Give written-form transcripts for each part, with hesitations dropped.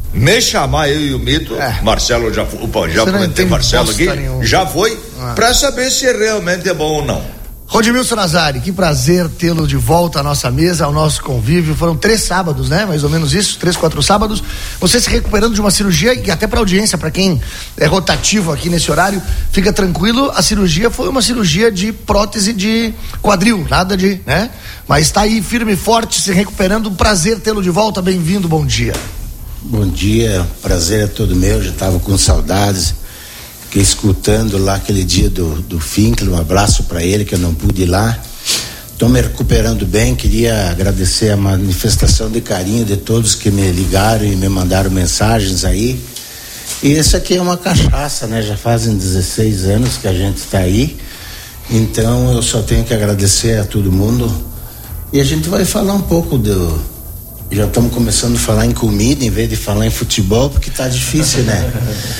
me chamar, eu e o Mito, Marcelo já comentei Marcelo aqui, já foi, para saber se realmente é bom ou não. Rodimilson Nazari, que prazer tê-lo de volta à nossa mesa, ao nosso convívio. Foram 3 sábados, né? Mais ou menos isso, 3, 4 sábados. Você se recuperando de uma cirurgia, e até pra audiência, pra quem é rotativo aqui nesse horário, fica tranquilo, a cirurgia foi uma cirurgia de prótese de quadril, nada de, né? Mas tá aí firme e forte, se recuperando. Um prazer tê-lo de volta, bem-vindo, bom dia. Bom dia, prazer é todo meu, já tava com saudades. Fiquei escutando lá aquele dia do Finkler, um abraço para ele, que eu não pude ir lá. Estou me recuperando bem, queria agradecer a manifestação de carinho de todos que me ligaram e me mandaram mensagens aí. E isso aqui é uma cachaça, né? Já fazem 16 anos que a gente está aí, então eu só tenho que agradecer a todo mundo. E a gente vai falar um pouco já estamos começando a falar em comida em vez de falar em futebol, porque tá difícil, né?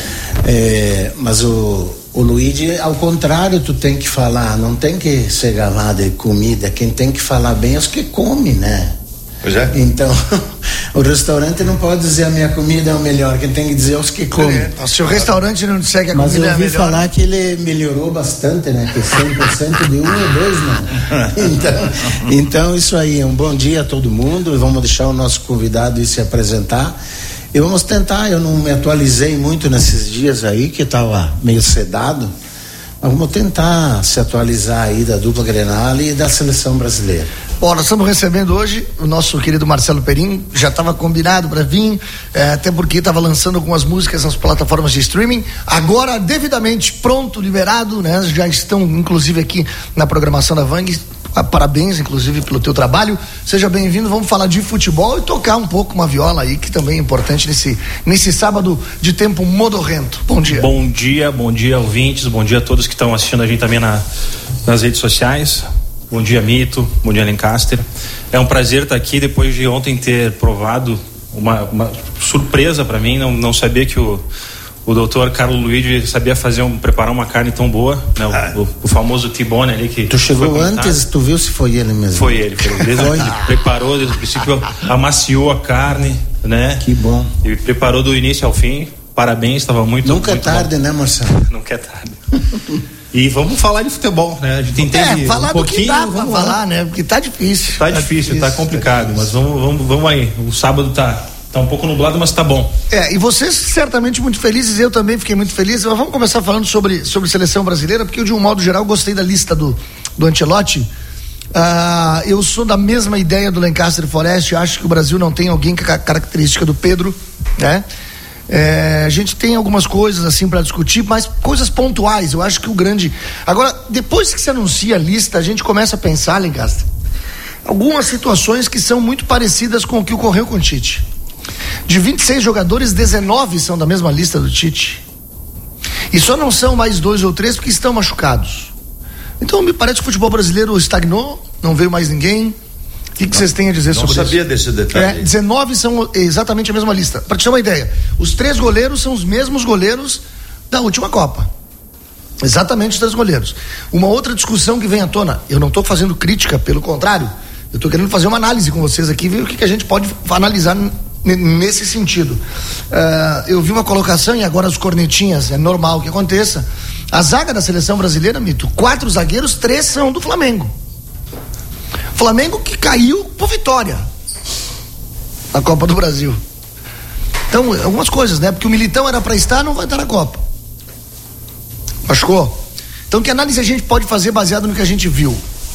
Mas o Luigi, ao contrário, tu tem que falar, não tem que ser galado de comida, quem tem que falar bem é os que comem, né? Pois é. Então, o restaurante não pode dizer a minha comida é o melhor, quem tem que dizer é os que comem. Se o restaurante não disser que a comida é a melhor. Mas eu ouvi falar que ele melhorou bastante, né? Que 100% de 1 ou 2 não. Então isso aí, um bom dia a todo mundo, e vamos deixar o nosso convidado ir se apresentar. E vamos tentar, eu não me atualizei muito nesses dias aí, que estava meio sedado, mas vamos tentar se atualizar aí da dupla Grenal e da seleção brasileira. Bom, nós estamos recebendo hoje o nosso querido Marcelo Perin, já estava combinado para vir, até porque estava lançando algumas músicas nas plataformas de streaming, agora devidamente pronto, liberado, né? Já estão inclusive aqui na programação da Vang. Parabéns, inclusive, pelo teu trabalho. Seja bem-vindo. Vamos falar de futebol e tocar um pouco uma viola aí, que também é importante nesse sábado de tempo modorrento. Bom dia. Bom dia, ouvintes. Bom dia a todos que estão assistindo a gente também nas redes sociais. Bom dia, Mito. Bom dia, Lancaster. É um prazer estar aqui depois de ontem ter provado uma surpresa para mim. Não sabia que o doutor Carlos Luigi sabia preparar uma carne tão boa, né? O famoso T-bone ali que... Tu chegou antes, tu viu se foi ele mesmo? Foi ele. Preparou desde o princípio, amaciou a carne, né? Que bom. E preparou do início ao fim. Parabéns, estava muito Nunca muito é tarde, bom. Né, Marcelo? Nunca é tarde. E vamos falar de futebol, né? A gente entende falar um pouquinho. Do que dá pra falar, né? Porque tá difícil. Tá difícil, tá complicado, mas vamos aí. O sábado tá um pouco nublado, mas tá bom. E vocês certamente muito felizes, eu também fiquei muito feliz. Mas vamos começar falando sobre seleção brasileira, porque eu, de um modo geral, gostei da lista do Ancelotti. Eu sou da mesma ideia do Lancaster Forest, acho que o Brasil não tem alguém com a característica do Pedro, né? A gente tem algumas coisas assim para discutir, mas coisas pontuais. Eu acho que o grande... Agora, depois que se anuncia a lista, a gente começa a pensar, Lancaster, algumas situações que são muito parecidas com o que ocorreu com o Tite. De 26 jogadores, 19 são da mesma lista do Tite. E só não são mais 2 ou 3 porque estão machucados. Então me parece que o futebol brasileiro estagnou, não veio mais ninguém. O que vocês têm a dizer sobre isso? Não sabia desse detalhe. 19 são exatamente a mesma lista. Para te ter uma ideia, os 3 goleiros são os mesmos goleiros da última Copa. Exatamente os 3 goleiros. Uma outra discussão que vem à tona, eu não estou fazendo crítica, pelo contrário, eu estou querendo fazer uma análise com vocês aqui, ver o que a gente pode analisar nesse sentido. Eu vi uma colocação, e agora as cornetinhas, é normal que aconteça. A zaga da seleção brasileira, Mito, 4 zagueiros, 3 são do Flamengo. Flamengo que caiu por Vitória na Copa do Brasil. Então, algumas coisas, né? Porque o Militão era para estar, não vai estar na Copa. Machucou. Então, que análise a gente pode fazer baseado no que a gente viu?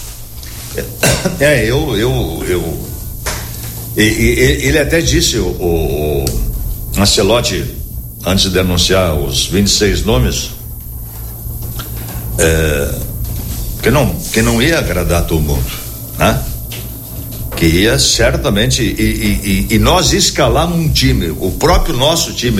Ele até disse, o Ancelotti, antes de anunciar os 26 nomes, que não ia agradar todo mundo, né? Que ia certamente, e nós escalamos um time, o próprio nosso time,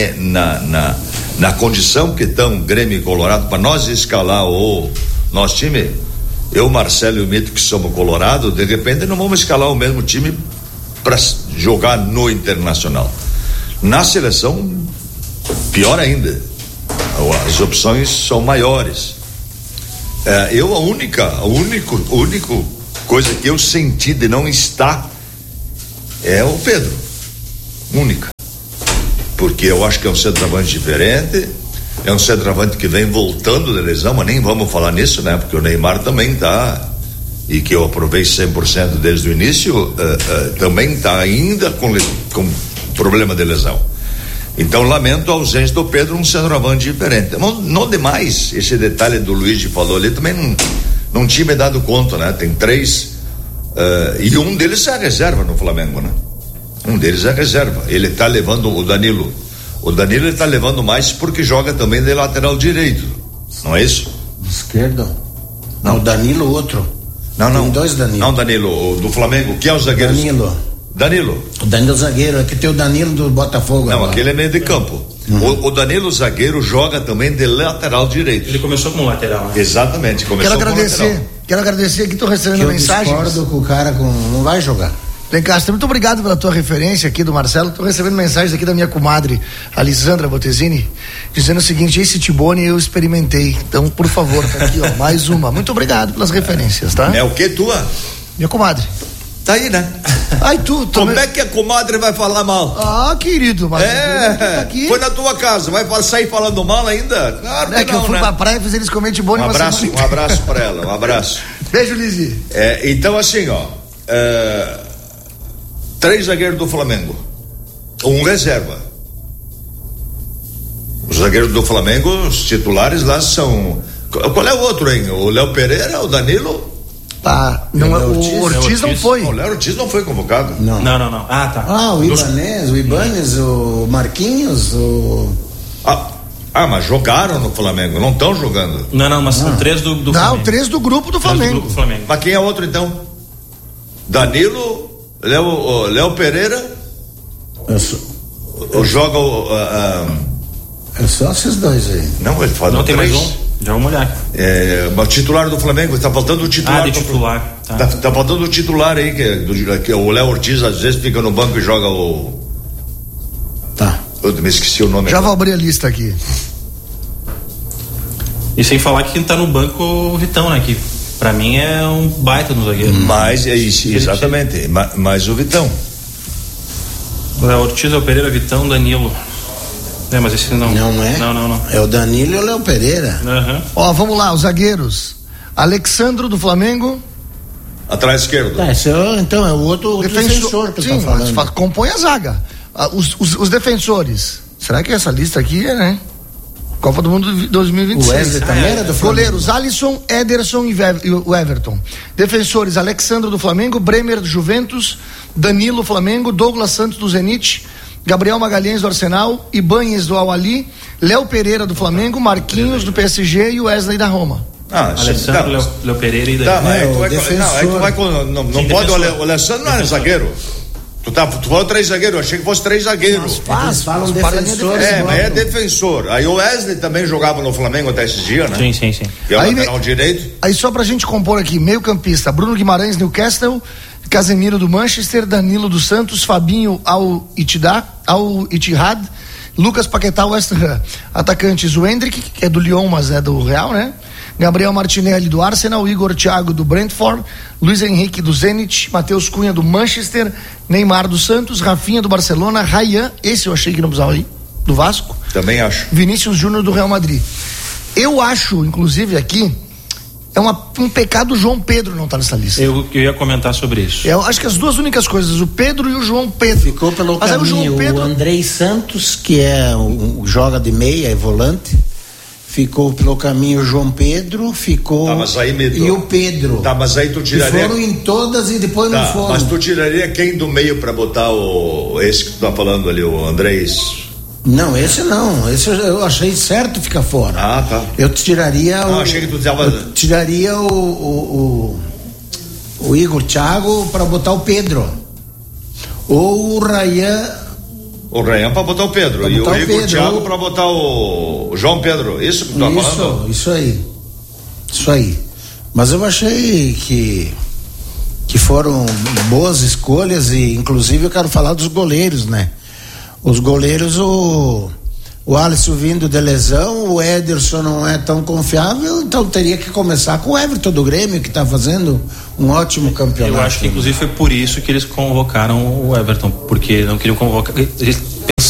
na condição que estão Grêmio e Colorado, para nós escalar o nosso time, eu, Marcelo e o Mito, que somos Colorado, de repente não vamos escalar o mesmo time para jogar no Internacional. Na seleção, pior ainda, as opções são maiores. A única coisa que eu senti de não estar é o Pedro, única. porque eu acho que é um centroavante diferente, é um centroavante que vem voltando de lesão, mas nem vamos falar nisso, né? Porque o Neymar também tá, e que eu aprovei 100% desde o início, também tá ainda com problema de lesão. Então lamento a ausência do Pedro, um centroavante diferente. Não demais, esse detalhe do Luigi falou ali, também não tinha me dado conta, né? Tem 3, e um deles é reserva no Flamengo, né? Um deles é reserva. Ele tá levando o Danilo. O Danilo ele tá levando mais porque joga também de lateral direito, não é isso? Esquerdo? Não, o Danilo outro. Não. Tem 2 Danilo. Não, Danilo, do Flamengo. Quem é o zagueiro? Danilo. O Danilo zagueiro, é que tem o Danilo do Botafogo. Não, agora. aquele é meio de campo. O Danilo zagueiro joga também de lateral direito. Ele começou como lateral, né? Exatamente, começou como lateral. Quero agradecer aqui, tô recebendo mensagens. Eu discordo que o cara não vai jogar. Lencastre, muito obrigado pela tua referência aqui do Marcelo. Estou recebendo mensagens aqui da minha comadre, a Lisandra Botesini, dizendo o seguinte: esse Tibone eu experimentei. Então, por favor, tá aqui, ó, mais uma. Muito obrigado pelas referências, tá? É o que tua? Minha comadre. Tá aí, né? Ai, tu como é que a comadre vai falar mal? Ah, querido, mas tá aqui. Foi na tua casa, vai sair falando mal ainda? Claro que não, eu fui pra praia e fiz eles comer Tibone. Um abraço pra ela, um abraço. Beijo, Lizzy. Então assim, ó, 3 zagueiros do Flamengo, um reserva. Os zagueiros do Flamengo, os titulares lá são. Qual é o outro, hein? O Léo Pereira, o Danilo? O Ortiz não foi. O Léo Ortiz não foi convocado. Não. Ah, tá. O Ibanez, o Marquinhos, mas jogaram no Flamengo, não estão jogando. Não, mas são 3 do Flamengo. Não, 3 do grupo do Flamengo. Mas quem é outro então? Danilo, Léo Pereira. Joga é só esses 2 aí. Não, ele fala. Não tem 3. Mais um. Já vamos olhar. O titular do Flamengo, tá faltando o titular. De titular. Tá faltando o titular aí, que o Léo Ortiz às vezes fica no banco e joga o. Tá. Eu me esqueci o nome. Já vou abrir a lista aqui. E sem falar que quem tá no banco o Vitão, né? Que pra mim é um baita no zagueiro. Mas é isso, exatamente. Mas o Vitão. Léo Ortiz, o Pereira, Vitão, Danilo. Mas esse não. Não é? Não. É o Danilo e o Léo Pereira. Ó, vamos lá, os zagueiros. Alexandro do Flamengo. Atrás esquerdo. Então é o outro defensor que tá falando. Mas compõe a zaga. Os defensores. Será que essa lista aqui é, né? Copa do Mundo 2026. O Wesley também era do Flamengo. Goleiros: Alisson, Ederson e o Everton. Defensores: Alexandro do Flamengo, Bremer do Juventus, Danilo do Flamengo, Douglas Santos do Zenit, Gabriel Magalhães do Arsenal, Ibanez do Al-Ahly, Léo Pereira do Flamengo, Marquinhos do PSG e Wesley da Roma. Alessandro, Léo Pereira e não pode. O Alessandro não é zagueiro. Tu falou 3 zagueiros, eu achei que fosse 3 zagueiros. Eles falam defensor. Mas é defensor. Aí o Wesley também jogava no Flamengo até esses dias, né? Sim. Que é o lateral direito. Aí só pra gente compor aqui: meio campista, Bruno Guimarães, Newcastle, Casemiro do Manchester, Danilo do Santos, Fabinho ao Ittihad, Lucas Paquetá, West Ham. Atacantes: o Hendrick, que é do Lyon, mas é do Real, né? Gabriel Martinelli do Arsenal, Igor Thiago do Brentford, Luiz Henrique do Zenit, Matheus Cunha do Manchester, Neymar do Santos, Rafinha do Barcelona, Ryan, esse eu achei que não precisava ir, do Vasco. Também acho. Vinícius Júnior do Real Madrid. Eu acho, inclusive aqui, é um pecado o João Pedro não estar nessa lista. Eu ia comentar sobre isso. Eu acho que as duas únicas coisas, o Pedro e o João Pedro. Ficou pelo caminho o Andrei Santos, que joga de meia, é volante. Ficou pelo caminho o João Pedro, e o Pedro. Mas aí tu tiraria. Foram em todas e depois não foram. Mas tu tiraria quem do meio pra botar esse que tu tá falando ali, o Andrés? Não, esse não. Esse eu achei certo ficar fora. Tá. Eu tiraria achei que tu tava... Eu tiraria o Igor Thiago pra botar o Pedro. Ou o Ryan. O Ryan pra botar o Pedro e o Igor Thiago pra botar o João Pedro, isso que tu tá falando? Isso aí. Mas eu achei que foram boas escolhas e inclusive eu quero falar dos goleiros, né? Os goleiros, o Alisson vindo de lesão, o Ederson não é tão confiável, então teria que começar com o Everton do Grêmio, que tá fazendo um ótimo campeonato. Eu acho que inclusive foi por isso que eles convocaram o Everton, porque não queriam convocar, eles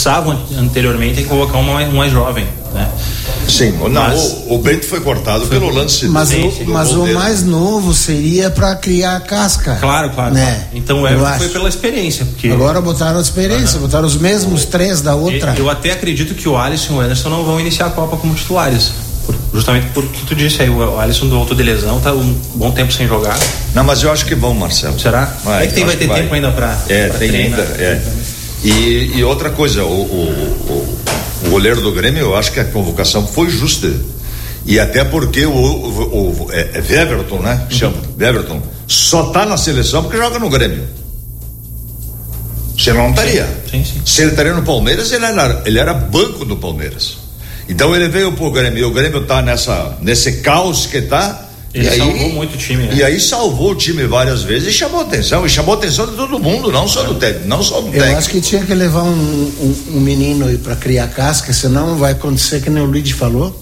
pensavam anteriormente em colocar um mais jovem, né? Sim, o Bento foi cortado pelo lance. Mas o mais novo seria para criar a casca. Claro, né? Então o Everton foi pela experiência. Porque... Agora botaram a experiência, botaram os mesmos 3 da outra. Eu até acredito que o Alisson e o Anderson não vão iniciar a Copa como titulares. Justamente por que tu disse aí, o Alisson voltou de lesão, tá um bom tempo sem jogar. Não, mas eu acho que vão, Marcelo. Será? Vai ter tempo ainda pra tem treinar. Ainda. E outra coisa, o goleiro do Grêmio, eu acho que a convocação foi justa. E até porque o Everton, né? Chama Everton, só tá na seleção porque joga no Grêmio. Se não estaria. Sim. Se ele estaria no Palmeiras, ele era banco do Palmeiras. Então ele veio pro Grêmio, e o Grêmio tá nesse caos que tá. Ele salvou muito o time, né? E aí salvou o time várias vezes e chamou atenção de todo mundo, não só do técnico. Eu acho que tinha que levar um menino aí pra criar casca, senão vai acontecer que nem o Luigi falou.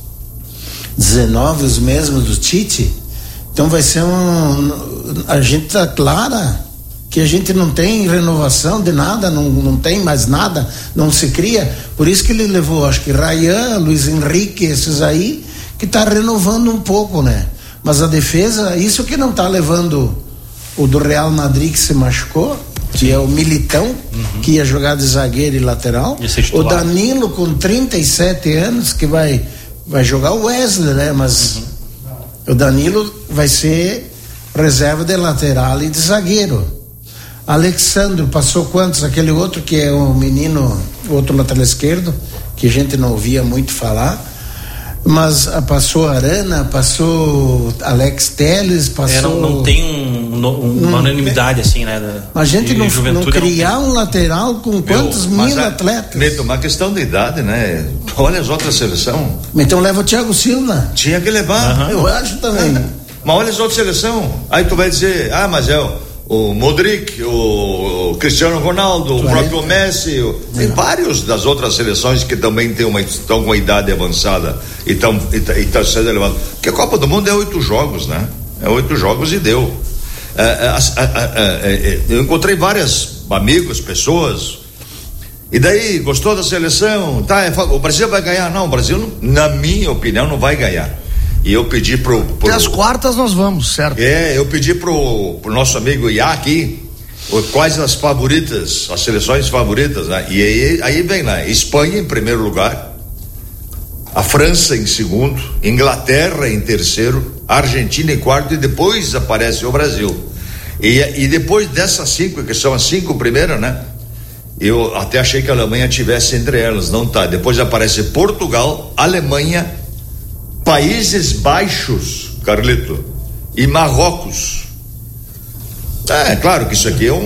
19 os mesmos do Tite. Então vai ser a gente tá clara que a gente não tem renovação de nada, não tem mais nada, não se cria. Por isso que ele levou, acho que Ryan, Luiz Henrique, esses aí, que tá renovando um pouco, né? Mas a defesa, isso que não tá levando o do Real Madrid que se machucou, que é o Militão, que ia jogar de zagueiro e lateral. O Danilo com 37 anos, que vai jogar o Wesley, né? Mas o Danilo vai ser reserva de lateral e de zagueiro. Alexandre passou quantos? Aquele outro que é o menino, o outro lateral esquerdo, que a gente não ouvia muito falar. Mas passou Arana, passou Alex Telles, passou... Não tem uma unanimidade assim, né? A gente não criar um lateral com quantos mil atletas? Uma questão de idade, né? Olha as outras seleções. Então leva o Thiago Silva. Tinha que levar. Eu acho também. Mas olha as outras seleções. Aí tu vai dizer, mas é o Modric, o Cristiano Ronaldo, o próprio Messi, tem vários das outras seleções que também estão com a idade avançada e estão sendo elevados. Porque a Copa do Mundo é 8 jogos, né? É 8 jogos e deu. Eu encontrei vários amigos, pessoas. E daí, gostou da seleção? O Brasil vai ganhar? Não, o Brasil, na minha opinião, não vai ganhar. E eu pedi até as quartas nós vamos, certo? Eu pedi pro nosso amigo Iá aqui quais as favoritas, as seleções favoritas, né? E aí vem lá, Espanha em primeiro lugar, a França em segundo, Inglaterra em terceiro, Argentina em quarto e depois aparece o Brasil. E depois dessas 5, que são as 5 primeiras, né? Eu até achei que a Alemanha tivesse entre elas, não tá. Depois aparece Portugal, Alemanha, Países Baixos, Carlito, e Marrocos. Claro que isso aqui é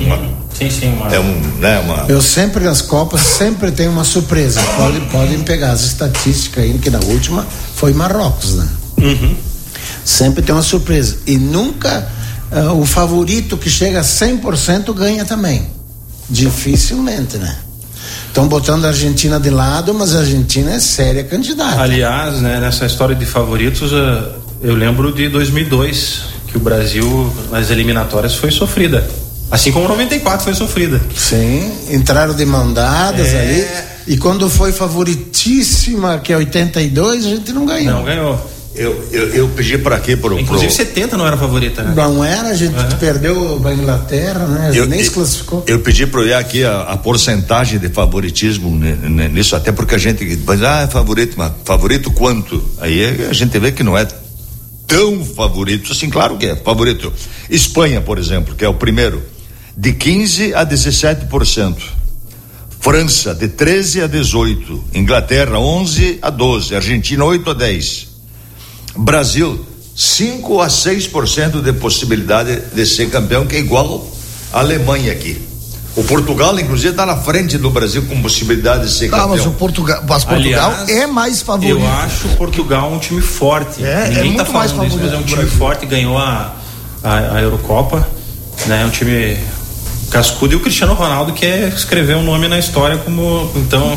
Eu sempre nas Copas sempre tem uma surpresa. Podem pegar as estatísticas aí, que na última foi Marrocos, né? Sempre tem uma surpresa. E nunca o favorito que chega a 100% ganha também. Dificilmente, né? Estão botando a Argentina de lado, mas a Argentina é séria candidata. Aliás, né, nessa história de favoritos, eu lembro de 2002, que o Brasil nas eliminatórias foi sofrida, assim como 94 foi sofrida. Sim, entraram de mão dadas ali, e quando foi favoritíssima, que é 82, a gente não ganhou. Não ganhou. Eu pedi para quê? Inclusive 70 não era favorita, né? Não era, a gente perdeu para a Inglaterra, né? Nem se classificou. Eu pedi para eu aqui a porcentagem de favoritismo nisso, até porque a gente vai é favorito, mas favorito quanto? Aí a gente vê que não é tão favorito assim, claro que é favorito. Espanha, por exemplo, que é o primeiro, de 15% a 17%. França, de 13% a 18%. Inglaterra, 11% a 12%. Argentina, 8% a 10%. Brasil, 5 a 6% de possibilidade de ser campeão, que é igual a Alemanha aqui. O Portugal, inclusive, está na frente do Brasil com possibilidade de ser campeão. Mas Portugal aliás, é mais favorito. Eu acho o Portugal um time forte. Ninguém está falando disso, mas é um time forte. Ganhou a Eurocopa, né? É um time cascudo, e o Cristiano Ronaldo quer escrever um nome na história como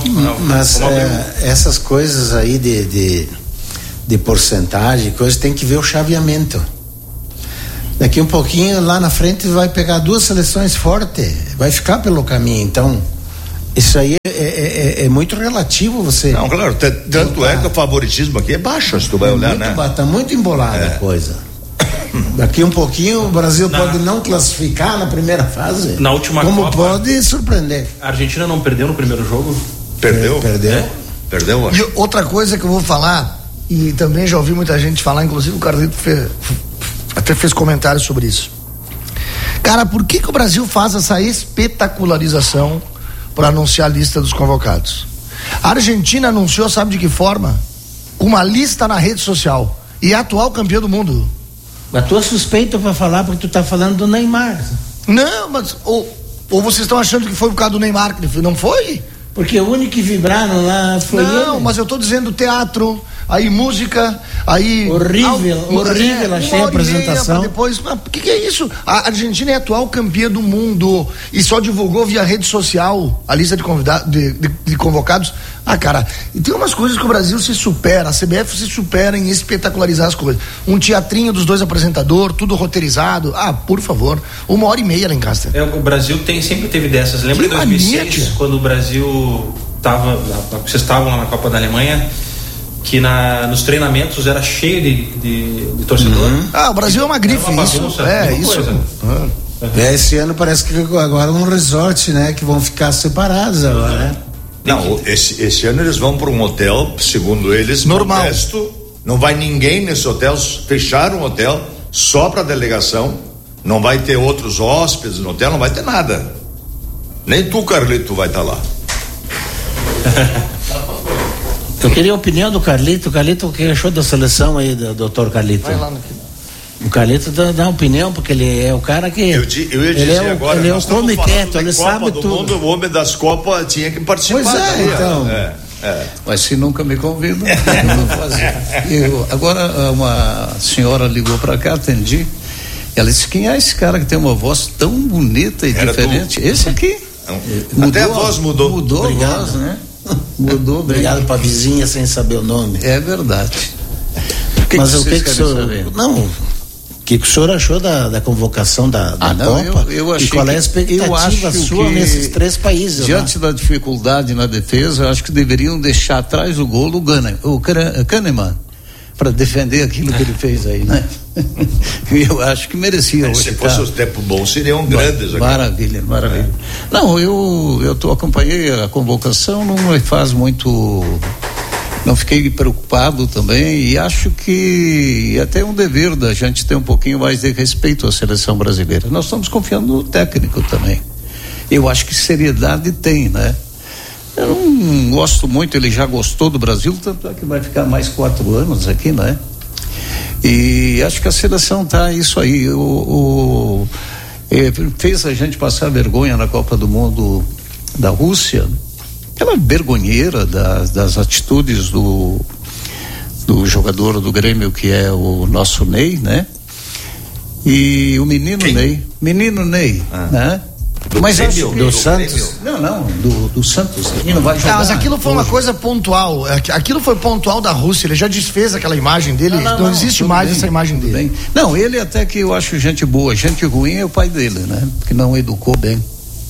essas coisas aí de porcentagem, coisa, tem que ver o chaveamento. Daqui um pouquinho, lá na frente, vai pegar 2 seleções fortes, vai ficar pelo caminho. Então, Isso aí é muito relativo, você. Não, claro, tanto é que o favoritismo aqui é baixo, se tu vai olhar, né? Tá muito embolada a coisa. Daqui um pouquinho o Brasil pode não classificar na primeira fase. Na última como Copa, pode surpreender. A Argentina não perdeu no primeiro jogo? Perdeu? Perdeu, acho. E outra coisa que eu vou falar, e também já ouvi muita gente falar, inclusive o Carlito até fez comentários sobre isso. Cara, por que o Brasil faz essa espetacularização para anunciar a lista dos convocados? A Argentina anunciou, sabe de que forma? Uma lista na rede social. E é atual campeão do mundo. Mas tu é suspeito pra falar porque tu tá falando do Neymar. Não, mas ou vocês estão achando que foi por causa do Neymar que ele foi? Não foi? Porque o único que vibraram lá foi ele. Não, mas eu tô dizendo teatro, aí música, aí... Horrível, achei a apresentação. Depois, o que é isso? A Argentina é atual campeã do mundo e só divulgou via rede social a lista de convocados. Ah, cara, e tem umas coisas que o Brasil se supera, a CBF se supera em espetacularizar as coisas. Um teatrinho dos dois apresentadores, tudo roteirizado. Ah, por favor, 1h30, Lancaster. O Brasil sempre teve dessas. Lembra em 2006, quando o Brasil vocês estavam lá na Copa da Alemanha, que nos treinamentos era cheio de torcedor? O Brasil é uma grife, esse ano parece que agora um resort, né? Que vão ficar separados agora, né? Não, esse ano eles vão para um hotel, segundo eles, normal. Modesto, não vai ninguém nesse hotel, fecharam o hotel só para delegação, não vai ter outros hóspedes no hotel, não vai ter nada. Nem tu, Carlito, vai estar lá. Eu queria a opinião do Carlito. Carlito, o que achou da seleção aí, do doutor Carlito? Vai lá no... O Carlito dá uma opinião, porque ele é o cara que... Eu ia dizer agora, ele é o come quieto, ele sabe tudo. Mundo, o homem das Copas tinha que participar. Pois é, então. Mas se nunca me convidam, eu não vou fazer. Agora, uma senhora ligou para cá, atendi. Ela disse: quem é esse cara que tem uma voz tão bonita e diferente? Esse aqui. Até a voz mudou. Mudou a voz, né? Mudou bem. Obrigado pra vizinha sem saber o nome. É verdade. Mas o que o senhor... Não, o que o senhor achou da convocação da Copa? Eu achei, e qual é a expectativa sua nesses 3 países? Diante da dificuldade na defesa, acho que deveriam deixar atrás do gol o Kahneman, para defender aquilo que ele fez aí, né? Eu acho que merecia. Se fosse os tempos bons, seriam grandes. Maravilha. Não, eu acompanhei a convocação, não me faz muito... Não fiquei preocupado também, e acho que é até um dever da gente ter um pouquinho mais de respeito à seleção brasileira. Nós estamos confiando no técnico também. Eu acho que seriedade tem, né? Eu não gosto muito, ele já gostou do Brasil, tanto é que vai ficar mais 4 anos aqui, né? E acho que a seleção tá isso aí. Fez a gente passar vergonha na Copa do Mundo da Rússia. Aquela vergonheira das atitudes do jogador do Grêmio, que é o nosso Ney, né? E o menino Ney, né? Mas acho do Santos? Não, do Santos. Ele não vai jogar. Mas aquilo foi uma coisa pontual. Aquilo foi pontual da Rússia. Ele já desfez aquela imagem dele. Não existe mais essa imagem dele. Bem. Não, ele até que eu acho gente boa. Gente ruim é o pai dele, né? Que não educou bem.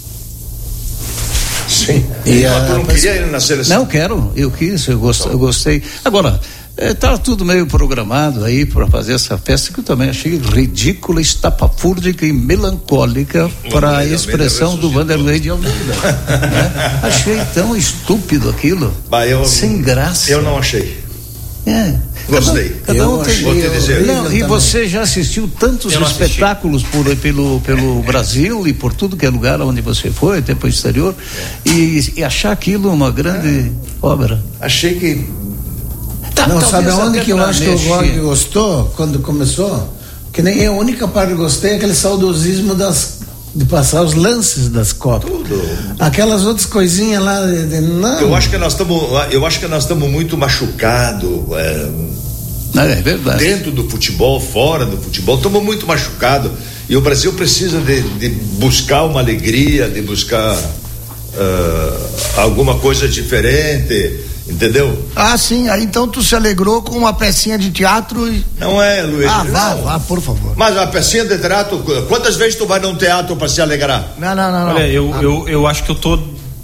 Sim. E tu não queria ir na seleção? Não, eu gostei. Agora, tá tudo meio programado aí para fazer essa festa, que eu também achei ridícula, estapafúrdica e melancólica para a expressão do Vanderlei de Almeida. Né? Achei tão estúpido aquilo, sem graça. Eu não achei. Gostei. Cada um tem. Vou te dizer. Não, e você já assistiu tantos espetáculos pelo Brasil e por tudo que é lugar onde você foi, até para o exterior, e achar aquilo uma grande obra. Achei que... Não, sabe aonde que eu acho que o Gorg gostou quando começou? Que nem eu, a única parte que gostei é aquele saudosismo de passar os lances das Copas. Tudo. Aquelas outras coisinhas lá não. Eu acho que nós estamos muito machucados. É verdade. Dentro do futebol, fora do futebol, estamos muito machucados. E o Brasil precisa de buscar uma alegria, de buscar alguma coisa diferente. Entendeu? Ah, sim, aí então tu se alegrou com uma pecinha de teatro e... Não é, Luiz. Vá, por favor. Mas a pecinha de teatro, quantas vezes tu vai num teatro para se alegrar? Não. Olha, eu acho que eu tô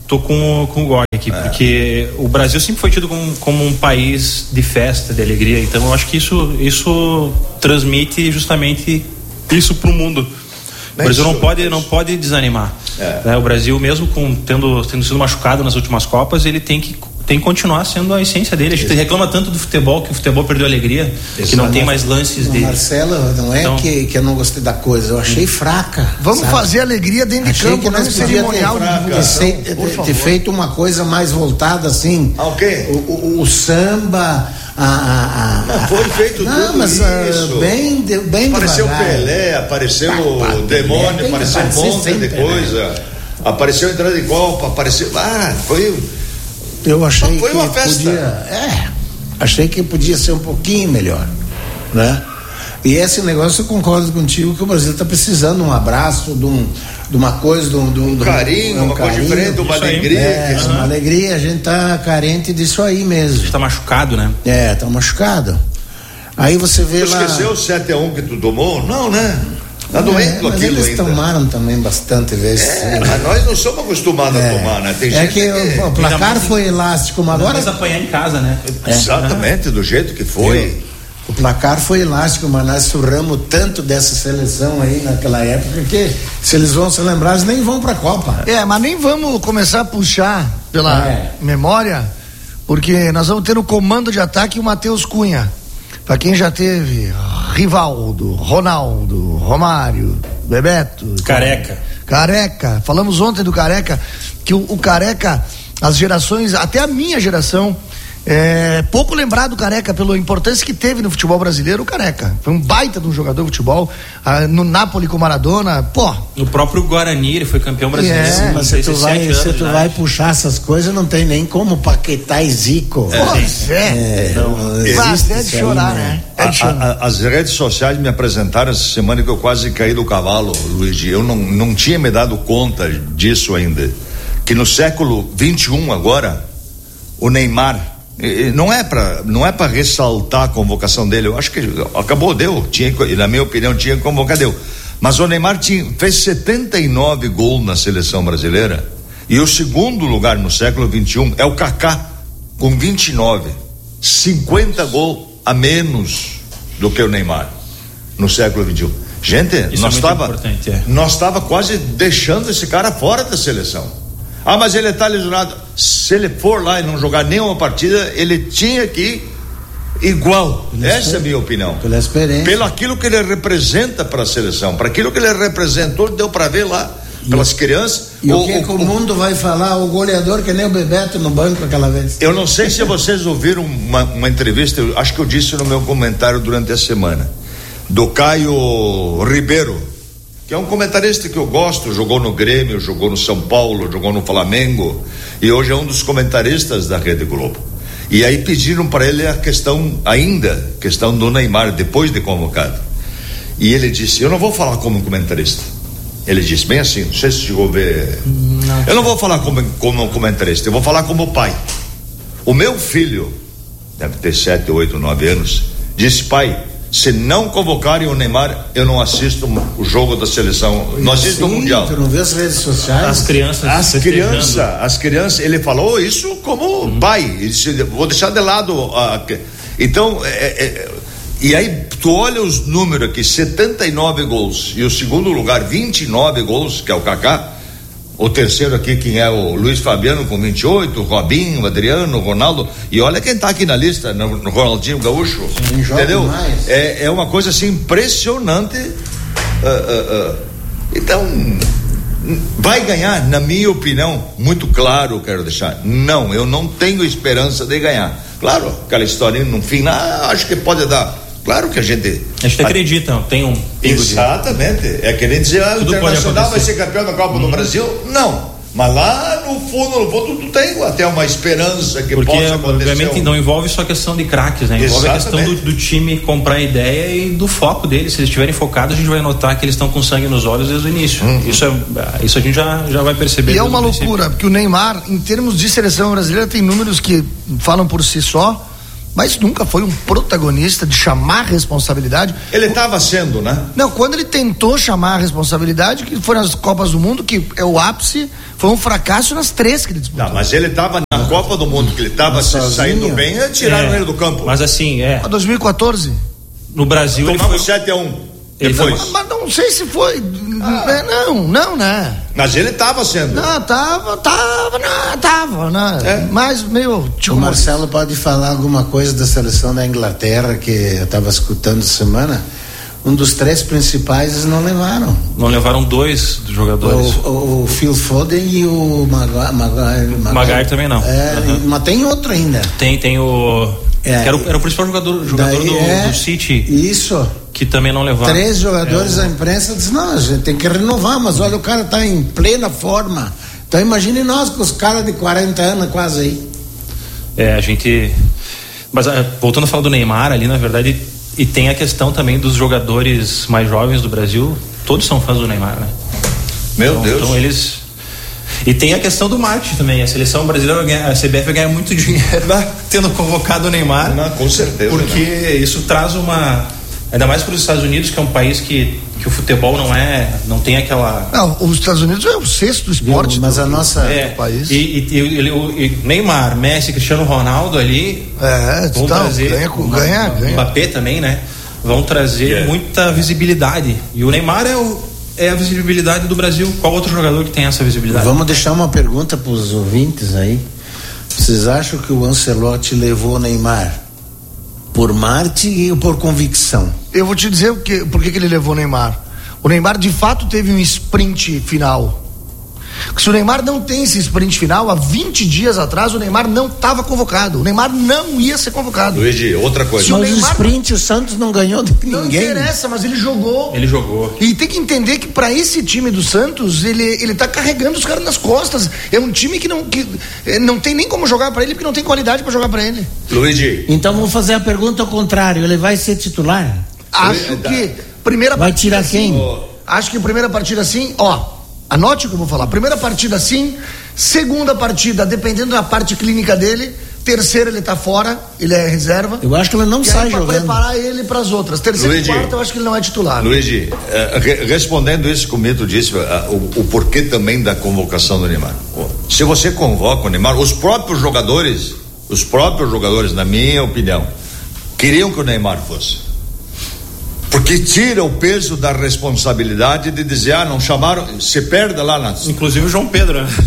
tô com o Goi aqui, porque o Brasil sempre foi tido como um país de festa, de alegria, então eu acho que isso transmite justamente isso pro mundo. O Brasil não pode desanimar. O Brasil, mesmo tendo sido machucado nas últimas Copas, ele tem que continuar sendo a essência dele. A gente reclama tanto do futebol, que o futebol perdeu a alegria, que não tem mais lances dele. Marcelo, não é então, que eu não gostei da coisa, eu achei fraca. Vamos fazer alegria dentro de campo, não cerimonial de divulgação. Ter feito uma coisa mais voltada assim. Ao quê? O samba. Foi feito tudo isso. Bem apareceu devagar. Pelé, apareceu o demônio, apareceu um monte de coisa. Apareceu entrada de Copa, apareceu. Eu achei foi uma festa. Achei que podia ser um pouquinho melhor, né? E esse negócio eu concordo contigo que o Brasil está precisando de um abraço, de uma coisa, de um carinho, uma coisa diferente, uma alegria. Uma alegria, a gente tá carente disso aí mesmo. A gente tá machucado, né? Tá machucado. Aí você vê lá. Esqueceu o 7-1 que tu tomou? Não, né? Tá doendo mas aquilo eles ainda. tomaram também bastante vezes. Mas nós não somos acostumados a tomar, né? Tem gente que o placar foi elástico, mas agora... Mas apanhar em casa, né? Exatamente, do jeito que foi. O placar foi elástico, mas nós surramos tanto dessa seleção aí naquela época que se eles vão se lembrar, eles nem vão pra Copa. Mas nem vamos começar a puxar pela memória, porque nós vamos ter no comando de ataque o Matheus Cunha. Pra quem já teve Rivaldo, Ronaldo, Romário, Bebeto, Careca. Falamos ontem do Careca, que o Careca, as gerações, até a minha geração, pouco lembrado do Careca pela importância que teve no futebol brasileiro. O Careca foi um baita de um jogador de futebol, no Napoli com Maradona, no próprio Guarani ele foi campeão brasileiro. Mas se tu vai puxar essas coisas, não tem nem como Paquetá e Zico. Vai até de chorar, né? As redes sociais me apresentaram essa semana que eu quase caí do cavalo, Luigi. Eu não tinha me dado conta disso ainda, que no século 21 agora o Neymar não é para ressaltar a convocação dele. Eu acho que na minha opinião tinha que convocar, mas o Neymar fez 79 gols na seleção brasileira, e o segundo lugar no século 21 é o Kaká com 29, 50 gols a menos do que o Neymar no século 21. Gente, nós estava quase deixando esse cara fora da seleção. Mas ele está lesionado. Se ele for lá e não jogar nenhuma partida, ele tinha que ir igual. Essa é a minha opinião. Pela experiência. Pelo aquilo que ele representa para a seleção, para aquilo que ele representou, deu para ver lá, pelas crianças. E o que o mundo vai falar? O goleador que nem o Bebeto no banco aquela vez. Eu não sei se vocês ouviram uma entrevista, acho que eu disse no meu comentário durante a semana, do Caio Ribeiro, que é um comentarista que eu gosto, jogou no Grêmio, jogou no São Paulo, jogou no Flamengo, e hoje é um dos comentaristas da Rede Globo. E aí pediram para ele a questão do Neymar, depois de convocado. E ele disse: eu não vou falar como comentarista. Ele disse bem assim, não sei se chegou a ver. Eu não vou falar como comentarista, eu vou falar como pai. O meu filho, deve ter 7, 8, 9 anos, disse: pai, se não convocarem o Neymar, eu não assisto o jogo da seleção, não assisto o Mundial. Tu não vê as redes sociais? As crianças, ele falou isso como pai. Ele disse: vou deixar de lado então, e aí tu olha os números aqui, 79 gols, e o segundo lugar 29 gols, que é o Kaká. O terceiro aqui, quem é? O Luiz Fabiano com 28, o Robinho, o Adriano, o Ronaldo, e olha quem tá aqui na lista, no Ronaldinho Gaúcho, entendeu? É uma coisa assim impressionante. Então vai ganhar, na minha opinião, muito claro, quero deixar, não, eu não tenho esperança de ganhar. Claro, aquela historinha no fim, acho que pode dar. Claro que a gente acredita, tem um pingo. Exatamente. É que nem dizer, o Internacional vai ser campeão da Copa do Brasil? Não. Mas lá no fundo tu tem até uma esperança que possa acontecer. Porque obviamente não envolve só a questão de craques, né? Envolve a questão do time comprar ideia e do foco deles. Se eles estiverem focados, a gente vai notar que eles estão com sangue nos olhos desde o início. Isso a gente já vai perceber. E é uma loucura, porque o Neymar, em termos de seleção brasileira, tem números que falam por si só. mas nunca foi um protagonista de chamar a responsabilidade. Ele estava sendo, né? Não, quando ele tentou chamar a responsabilidade, que foi nas Copas do Mundo, que é o ápice, foi um fracasso nas 3 que ele disputou. Não, mas ele estava na Copa do Mundo, que ele estava saindo bem, tiraram ele do campo. Mas assim, 2014? No Brasil ele tomamos foi... 7-1. Depois. Mas não sei se foi. Não, né? Mas ele estava sendo. Não, tava, né? Mas meio. O Marcelo pode falar alguma coisa da seleção da Inglaterra que eu estava escutando semana. Um dos 3 principais eles não levaram. Não levaram 2 dos jogadores. O Phil Foden e o Maguire também não. Mas tem outro ainda. Tem o. Era o principal jogador do City. Isso. Que também não levaram. 3 jogadores da imprensa dizem, não, a gente tem que renovar, mas olha, o cara está em plena forma. Então imagine nós com os caras de 40 anos quase aí. A gente... Mas voltando a falar do Neymar ali, na verdade, e tem a questão também dos jogadores mais jovens do Brasil, todos são fãs do Neymar, né? Meu Deus. Então eles... E tem a questão do marketing também. A seleção brasileira, a CBF vai ganhar muito dinheiro tendo convocado o Neymar. Não, com certeza. Porque isso traz uma... Ainda mais para os Estados Unidos, que é um país que o futebol não tem aquela... Não, os Estados Unidos é o 6º esporte. Mas a nossa país. E Neymar, Messi, Cristiano Ronaldo ali vão trazer... Ganha. Mbappé também, né? Vão trazer muita visibilidade. E o Neymar é a visibilidade do Brasil. Qual outro jogador que tem essa visibilidade? Vamos deixar uma pergunta para os ouvintes aí. Vocês acham que o Ancelotti levou o Neymar por marketing ou por convicção? Eu vou te dizer por que ele levou o Neymar. O Neymar de fato teve um sprint final. Se o Neymar não tem esse sprint final, há 20 dias atrás o Neymar não estava convocado. O Neymar não ia ser convocado. Luigi, outra coisa. Mas o sprint o Santos não ganhou de ninguém. Não interessa, mas ele jogou. E tem que entender que para esse time do Santos, ele tá carregando os caras nas costas. É um time que não tem nem como jogar para ele, porque não tem qualidade para jogar para ele. Luigi. Então vou fazer a pergunta ao contrário. Ele vai ser titular? Acho que primeira vai tirar quem? Acho que primeira partida assim, anote o que eu vou falar. Primeira partida sim, segunda partida, dependendo da parte clínica dele, terceira ele tá fora, ele é reserva. Eu acho que ele não sai jogando. Preparar ele para as outras. Terceira e quarta eu acho que ele não é titular. Luigi, respondendo isso que o Mito disse, o porquê também da convocação do Neymar. Se você convoca o Neymar, os próprios jogadores, na minha opinião, queriam que o Neymar fosse. Porque tira o peso da responsabilidade de dizer, não chamaram, se perde lá nas... Inclusive o João Pedro, né?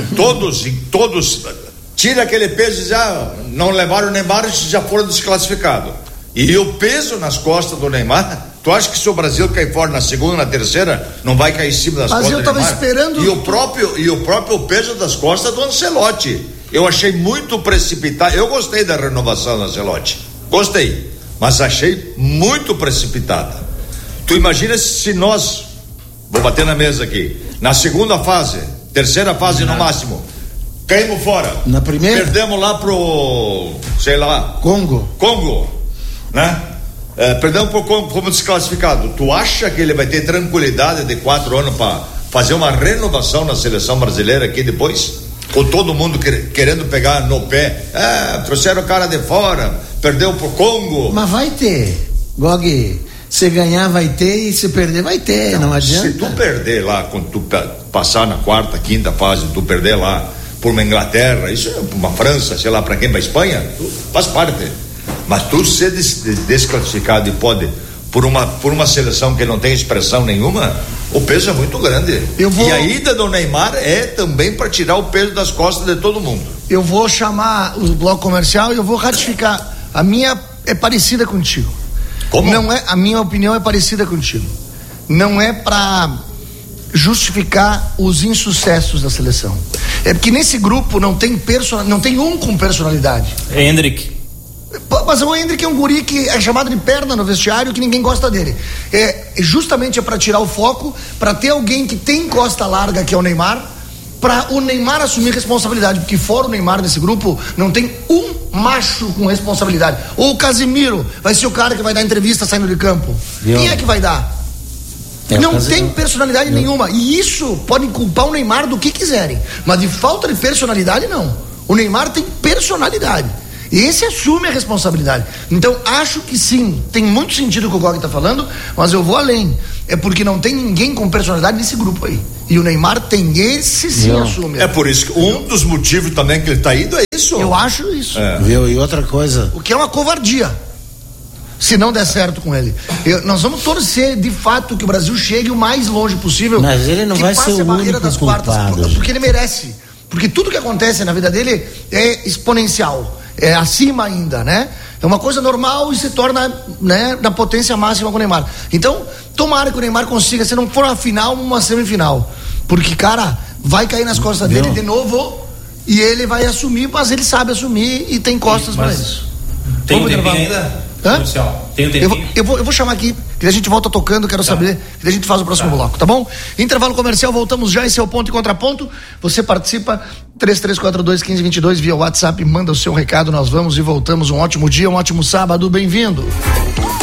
Todos, tira aquele peso e diz, não levaram o Neymar, já foram desclassificados. E o peso nas costas do Neymar, tu acha que se o Brasil cair fora na segunda, na terceira, não vai cair em cima das costas do Neymar? Mas eu tava esperando... E o próprio peso das costas do Ancelotti. Eu achei muito precipitado, eu gostei da renovação do Ancelotti, gostei. Mas achei muito precipitada. Tu imagina se nós, vou bater na mesa aqui, na segunda fase, terceira fase no máximo, caímos fora. Na primeira? Perdemos lá pro, sei lá, Congo, né? Perdemos pro Congo, fomos desclassificados. Tu acha que ele vai ter tranquilidade de 4 anos para fazer uma renovação na seleção brasileira aqui depois? Com todo mundo querendo pegar no pé, trouxeram o cara de fora, perdeu pro Congo. Mas vai ter, Gog, se ganhar vai ter e se perder vai ter, não adianta. Se tu perder lá, quando tu passar na quarta, quinta fase, tu perder lá por uma Inglaterra, isso é uma França, sei lá, pra quem, pra Espanha, faz parte. Mas tu ser desclassificado e pode, por uma seleção que não tem expressão nenhuma, o peso é muito grande. E a ida do Neymar é também para tirar o peso das costas de todo mundo. Eu vou chamar o bloco comercial e eu vou ratificar. A minha é parecida contigo. Como? Não é, a minha opinião é parecida contigo. Não é para justificar os insucessos da seleção. É porque nesse grupo não tem um com personalidade. Hendrick. Mas o Hendrick é um guri que é chamado de perna no vestiário, que ninguém gosta dele. Justamente é para tirar o foco, para ter alguém que tem costa larga, que é o Neymar, para o Neymar assumir responsabilidade, porque fora o Neymar nesse grupo não tem um macho com responsabilidade. Ou o Casimiro vai ser o cara que vai dar entrevista saindo de campo. Quem é que vai dar? Não tem personalidade nenhuma. E isso podem culpar o Neymar do que quiserem, mas de falta de personalidade não. O Neymar tem personalidade. Esse assume a responsabilidade. Então, acho que sim, tem muito sentido o que o Gog está falando, mas eu vou além. É porque não tem ninguém com personalidade nesse grupo aí. E o Neymar tem, esse sim assume. É por isso que um dos motivos também que ele está indo é isso. Eu acho isso. Viu? E outra coisa. O que é uma covardia. Se não der certo com ele. Nós vamos torcer, de fato, que o Brasil chegue o mais longe possível. Mas ele não vai ser o único culpado. Porque ele merece. Porque tudo que acontece na vida dele é exponencial. É acima ainda, né? É uma coisa normal e se torna, né, da potência máxima com o Neymar. Então, tomara que o Neymar consiga, se não for uma final, uma semifinal. Porque, cara, vai cair nas costas dele de novo e ele vai assumir, mas ele sabe assumir e tem costas para isso. Tem um tempinho ainda? Tem um tempinho? Eu vou chamar aqui, que a gente volta tocando, quero saber, que a gente faz o próximo bloco, tá bom? Intervalo comercial, voltamos já, esse é o Ponto e Contraponto. Você participa, 3342-1522 via WhatsApp, manda o seu recado, nós vamos e voltamos. Um ótimo dia, um ótimo sábado, bem-vindo.